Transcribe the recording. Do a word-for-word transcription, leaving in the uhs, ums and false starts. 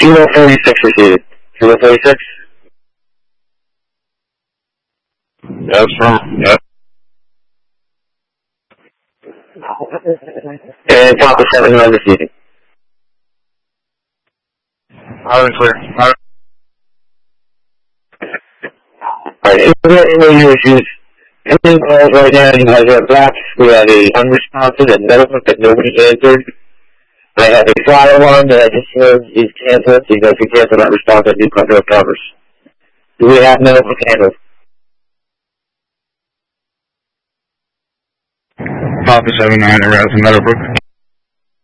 Kilo forty-six received. Kilo forty-six? Yes, from, yep. And Papa seven nine receiving. Loud and clear. Loud. Alright, if we have any issues, any calls right now, you guys are back. We have a unresponsive and medical that nobody answered. I have a fire alarm that I just heard is canceled, so you guys can cancel that response and do cover covers. Do we have medical canceled? Papa seven nine, Arousing Meadowbrook.